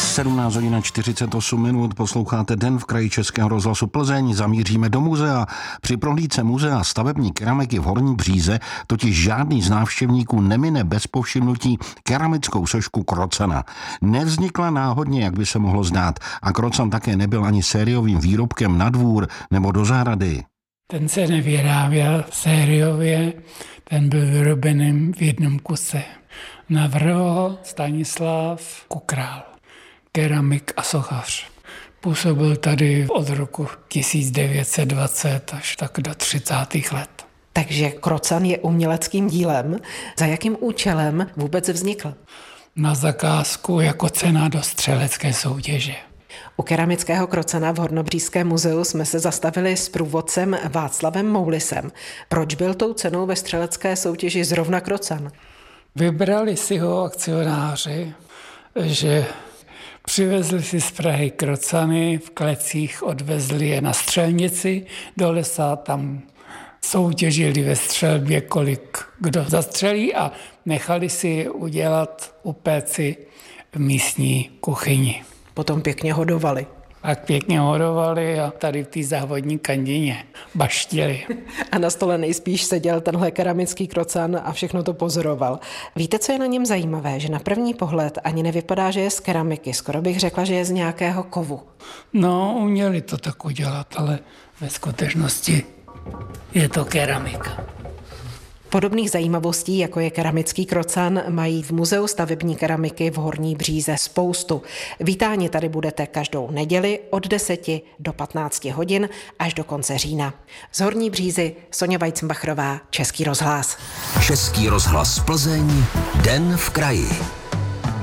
17 hodin 48 minut, posloucháte Den v kraji Českého rozhlasu Plzeň. Zamíříme do muzea. Při prohlídce muzea stavební keramiky v Horní Bříze totiž žádný z návštěvníků nemine bez povšimnutí keramickou sošku Krocana. Nevznikla náhodně, jak by se mohlo zdát, a Krocan také nebyl ani sériovým výrobkem na dvůr nebo do zahrady. Ten se nevyráběl sériově, ten byl vyrobený v jednom kuse. Navrhl Stanislav Kukrál, keramik a sochař. Působil tady od roku 1920 až tak do 30. let. Takže Krocan je uměleckým dílem. Za jakým účelem vůbec vznikl? Na zakázku jako cena do střelecké soutěže. U keramického Krocana v Hornobřízském muzeu jsme se zastavili s průvodcem Václavem Moulisem. Proč byl tou cenou ve střelecké soutěži zrovna Krocan? Vybrali si ho akcionáři, že přivezli si z Prahy krocany, v klecích odvezli je na střelnici do lesa, tam soutěžili ve střelbě, kolik kdo zastřelí a nechali si je udělat u péci v místní kuchyni. Potom pěkně hodovali. Tak pěkně hodovali a tady v té závodní kandině baštili. A na stole nejspíš seděl tenhle keramický Krocan a všechno to pozoroval. Víte, co je na něm zajímavé? Že na první pohled ani nevypadá, že je z keramiky. Skoro bych řekla, že je z nějakého kovu. No, uměli to tak udělat, ale ve skutečnosti je to keramika. Podobných zajímavostí, jako je keramický Krocan, mají v Muzeu stavební keramiky v Horní Bříze spoustu. Vítáni tady budete každou neděli od 10 do 15 hodin až do konce října. Z Horní Břízy Sonja Weizenbachrová, Český rozhlas. Český rozhlas Plzeň, Den v kraji.